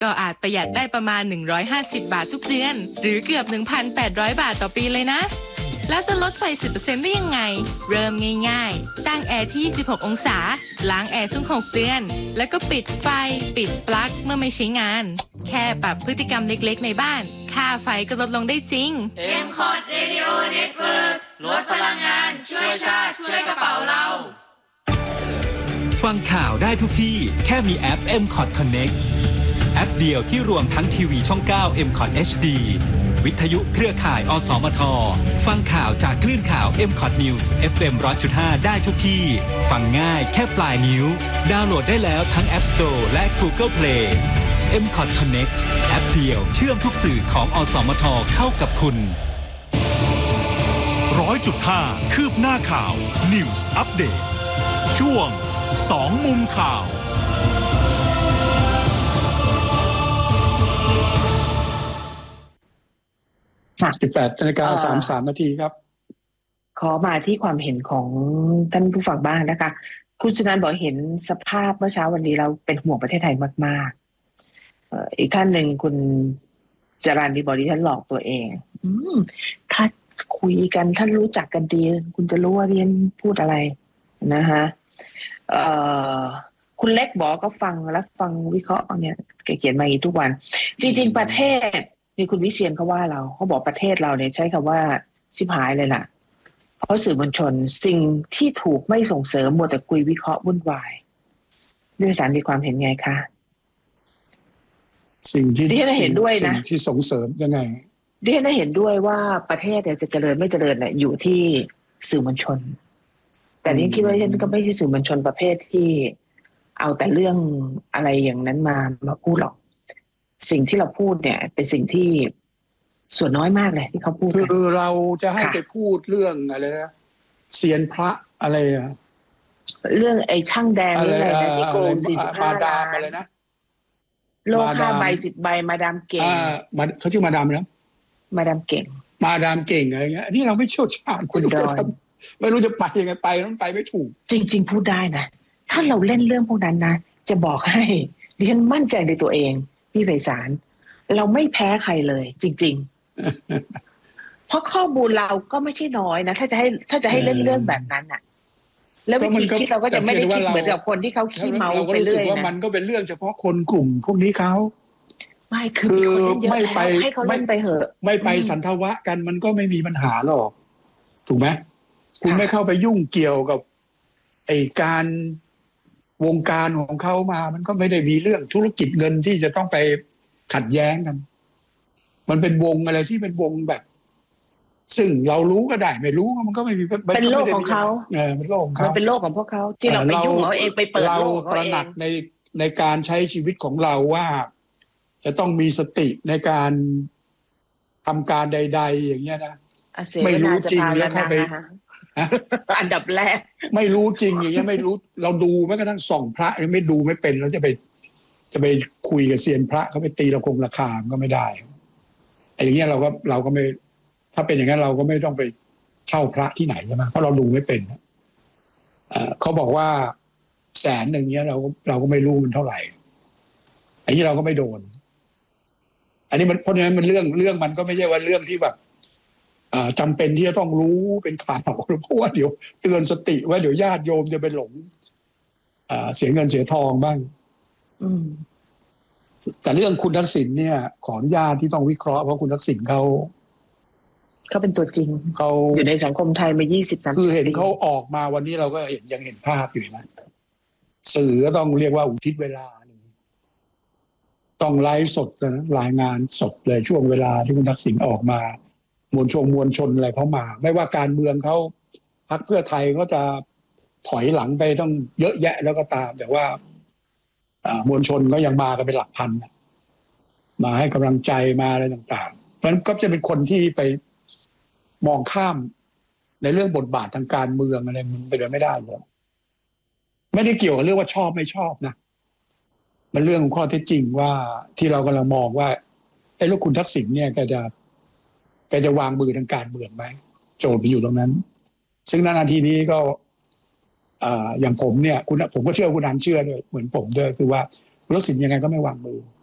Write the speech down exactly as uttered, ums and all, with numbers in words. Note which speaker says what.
Speaker 1: ก็อาจประหยัดได้ประมาณหนึ่งร้อยห้าสิบบาททุกเดือนหรือเกือบ หนึ่งพันแปดร้อย บาทต่อปีเลยนะแล้วจะลดไฟ สิบเปอร์เซ็นต์ ได้ยังไงเริ่มง่ายๆตั้งแอร์ที่ยี่สิบหกองศาล้างแอร์ทุกหกเดือนแล้วก็ปิดไฟปิดปลั๊กเมื่อไม่ใช้งานแค่ปรับพฤติกรรมเล็กๆในบ้านค่าไฟก็ลดลงได้จริง
Speaker 2: M Cot Radio Network ลดพลังงานช่วยชาติช่วยกระเป๋าเรา
Speaker 3: ฟังข่าวได้ทุกที่แค่มีแอป เอ็ม คอท Connect แอปเดียวที่รวมทั้งทีวีช่อง เก้า เอ็ม คอท เอช ดี วิทยุเครือข่าย อสมท ฟังข่าวจากคลื่นข่าว เอ็ม คอท News เอฟ เอ็ม หนึ่งร้อยจุดห้า ได้ทุกที่ ฟังง่ายแค่ปลายนิ้วดาวน์โหลดได้แล้วทั้ง App Store และ Google Play เอ็ม คอท Connect แอปเดียวเชื่อมทุกสื่อของอสมทเข้ากับคุณ
Speaker 4: ร้อยจุดห้าคืบหน้าข่าว News Update ช่วงสองมุมข่าว
Speaker 5: สิบแปดนาฬิกาสามสิบสามนาทีครับ
Speaker 6: ขอมาที่ความเห็นของท่านผู้ฟังบ้างนะคะคุณชนันบอกเห็นสภาพเมื่อเช้าวันนี้เราเป็นห่วงประเทศไทยมากๆอีกท่านหนึ่งคุณจรัญดีบอกดิฉันหลอกตัวเองอืมถ้าคุยกันท่านรู้จักกันดีคุณจะรู้ว่าเรียนพูดอะไรนะฮะเอ่อคุณเล็กบอกก็ฟังแล้วฟังวิเคราะห์เนี่ยแกเขียนมาอีกทุกวันจริงๆประเทศนี่คุณวิเชียรเขาว่าเราเขาบอกประเทศเราเนี่ยใช้คำว่าชิบหายเลยล่ะเพราะสื่อมวลชนสิ่งที่ถูกไม่ส่งเสริมมัวแต่คุยวิเคราะห์วุ่นวายด้วยสารมีความเห็นไงคะ
Speaker 5: สิ่งที่
Speaker 6: ดิฉันเห็นด้วยนะ
Speaker 5: สิ่งที่ส่งเสริมยังไง
Speaker 6: ดิฉันเห็นด้วยว่าประเทศเนี่ยจะเจริญไม่เจริญเนี่ยอยู่ที่สื่อมวลชนแต่ดิฉันคิดว่าดิฉันก็ไม่ใช่สื่อมวลชนประเภทที่เอาแต่เรื่องอะไรอย่างนั้นมามาพูดหรอกสิ่งที่เราพูดเนี่ยเป็นสิ่งที่ส่วนน้อยมากเลยที่เขาพูด
Speaker 5: คือเราจะให้ไปพูดเรื่องอะไรนะเซียนพระอะไรอะ
Speaker 6: เรื่องไอ้ช่างแดงอะไรนะที่โกงสี่สิบห้าล้าน
Speaker 5: อะไรนะ
Speaker 6: โลกห้าใบสิบใบมาดามเก่ง
Speaker 5: อ่าเขาชื่อมาดามนะ
Speaker 6: มาดามเก่ง
Speaker 5: มาดามเก่งอะไรเงี้ยนี่เราไม่เชี่ยวชาญ
Speaker 6: คุณดอย
Speaker 5: ไม่รู้จะไปยังไงไปต้องไปไม่ถูก
Speaker 6: จริงๆพูดได้นะถ้าเราเล่นเรื่องพวกนั้นนะจะบอกให้ดิฉันมั่นใจในตัวเองพี่ไพศาลเราไม่แพ้ใครเลยจริงๆเพราะข้อมูลเราก็ไม่ใช่น้อยนะถ้าจะให้ถ้าจะให้เล่นเรื่องแบบนั้นน่ะแล้ววิธีคิดเราก็จะไม่ได้คิดเหมือนกับคนที่เขาขี้เมาไปเรื่อยนะ
Speaker 5: ว่ามันก็เป็นเรื่องเฉพาะคนกลุ่มพวกนี้เขา
Speaker 6: ไม่คือ
Speaker 5: ไม่ไป
Speaker 6: ให้เขาเล่นไปเหอะ
Speaker 5: ไม่ไปสันทวะกันมันก็ไม่มีปัญหาหรอกถูกไหมคุณไม่เข้าไปยุ่งเกี่ยวกับไอ้การวงการของเขามามันก็ไม่ได้มีเรื่องธุรกิจเงินที่จะต้องไปขัดแย้งกันมันเป็นวงอะไรที่เป็นวงแบบซึ่งเรารู้ก็ได้ไม่รู้มันก็ไม่มี
Speaker 6: เป็นโลกของเขา
Speaker 5: เออเป็นโลกของเขา
Speaker 6: เป็นโลกของพวกเขาที่เราไปยุ่งเอาเองไปเปิดโลก
Speaker 5: เราตระหนักในในการใช้ชีวิตของเราว่าจะต้องมีสติในการทำการใดๆอย่างเงี้ยนะไม่รู้จริงแล้วเข้าไป
Speaker 6: อันดับแรก
Speaker 5: ไม่รู้จริงอย่างเงี้ยไม่รู้เราดูแม้กระทั่งส่องพระไม่ดูไม่เป็นเราจะไปจะไปคุยกับเซียนพระเขาไปตีเราคงราคาก็ไม่ได้ไอ้อย่างเงี้ยเราก็เราก็ไม่ถ้าเป็นอย่างนั้นเราก็ไม่ต้องไปเช่าพระที่ไหนใช่ไหมเพราะเราดูไม่เป็นเขาบอกว่าแสนหนึ่งเนี้ยเราเราก็ไม่รู้มันเท่าไหร่ไอ้ที่เราก็ไม่โดนอันนี้มันเพราะฉะนั้นมันเรื่องเรื่องมันก็ไม่ใช่ว่าเรื่องที่แบบจำเป็นที่จะต้องรู้เป็นข่าวเพราะว่าเดี๋ยวเตือนสติว่าเดี๋ยวญาติโยมจะไปหลงเสียเงินเสียทองบ้างแต่เรื่องคุณทักษิณเนี่ยขออนุญาตที่ต้องวิเคราะห์เพราะคุณทักษิณเขา
Speaker 6: เขาเป็นตัวจริง
Speaker 5: เขา
Speaker 6: อยู่ในสังคมไทยมา ยี่สิบ สามสิบ ปี
Speaker 5: คือเห็นเขาออกมาวันนี้เราก็เห็นยังเห็นภาพอยู่นะสื่อก็ต้องเรียกว่าอุทิศเวลาต้องไลฟ์สดนะรายงานสดเลยช่วงเวลาที่คุณทักษิณออกมามวลชนมวลชนอะไรเขามาไม่ว่าการเมืองเขาพรรคเพื่อไทยก็จะถอยหลังไปต้องเยอะแยะแล้วก็ตามแต่ว่ามวลชนก็ยังมากันเป็นหลักพันมาให้กำลังใจมาอะไรต่างๆเพราะฉะนั้นก็จะเป็นคนที่ไปมองข้ามในเรื่องบทบาททางการเมืองอะไรมันไปเลยไม่ได้เลยไม่ได้เกี่ยวกับเรื่องว่าชอบไม่ชอบนะมันเรื่องของข้อเท็จจริงว่าที่เรากำลังมองว่าไอ้ลูกคุณทักษิณเนี่ยแกจะแกจะวางมือทางการเมืองไหมโจทย์มันอยู่ตรงนั้นซึ่งนาทีนี้ก็อ่าอย่างผมเนี่ยคุณผมก็เชื่อคุณอันเชื่อด้วยเหมือนผมด้วยคือว่าคุณทักษิณยังไงก็ไม่วางมือ